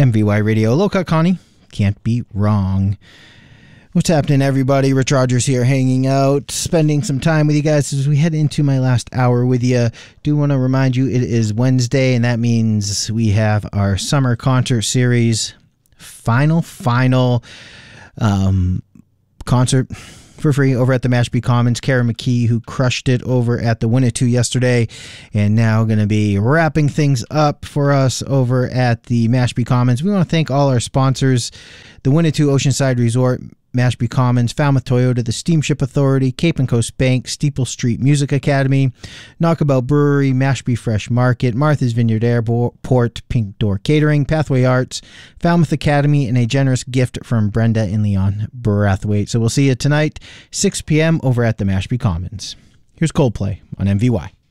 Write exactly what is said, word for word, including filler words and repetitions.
M V Y Radio, Loka Connie, can't be wrong. What's happening, everybody? Rich Rogers here, hanging out, spending some time with you guys as we head into my last hour with you. Do want to remind you it is Wednesday, and that means we have our summer concert series final, final um, concert for free over at the Mashpee Commons. Kara McKee, who crushed it over at the Winnetou yesterday, and now going to be wrapping things up for us over at the Mashpee Commons. We want to thank all our sponsors: the Winnetou Oceanside Resort, Mashpee Commons, Falmouth Toyota, the Steamship Authority, Cape and Coast Bank, Steeple Street Music Academy, Knockabout Brewery, Mashpee Fresh Market, Martha's Vineyard Airport, Pink Door Catering, Pathway Arts, Falmouth Academy, and a generous gift from Brenda and Leon Brathwaite. So we'll see you tonight, six p.m. over at the Mashpee Commons. Here's Coldplay on M V Y.